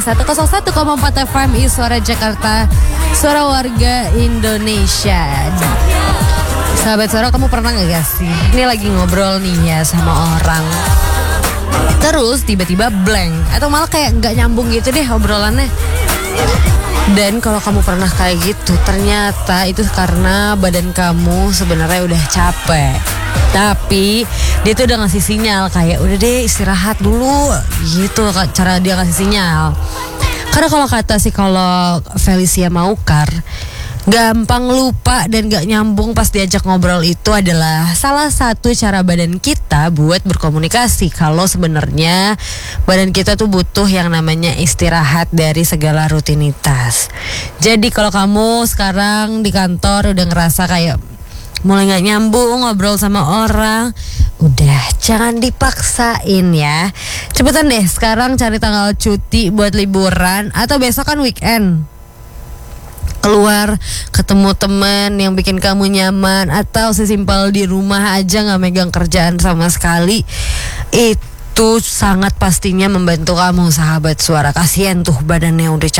101,4 FM Suara Jakarta, suara warga Indonesia. Sahabat suara, kamu pernah gak sih ini lagi ngobrol nih ya sama orang, terus tiba-tiba blank atau malah kayak gak nyambung gitu deh obrolannya. Dan kalau kamu pernah kayak gitu, ternyata itu karena badan kamu sebenarnya udah capek, tapi dia tuh udah ngasih sinyal kayak udah deh istirahat dulu gitu, cara dia ngasih sinyal. Karena kalau kata psikolog Felicia Maukar, gampang lupa dan gak nyambung pas diajak ngobrol itu adalah salah satu cara badan kita buat berkomunikasi kalau sebenarnya badan kita tuh butuh yang namanya istirahat dari segala rutinitas. Jadi kalau kamu sekarang di kantor udah ngerasa kayak mulai gak nyambung ngobrol sama orang, udah jangan dipaksain ya. Cepetan deh sekarang cari tanggal cuti buat liburan atau besok kan weekend. Keluar ketemu teman yang bikin kamu nyaman, atau sesimpel di rumah aja gak megang kerjaan sama sekali. Itu sangat pastinya membantu kamu sahabat suara. Kasihan tuh badannya udah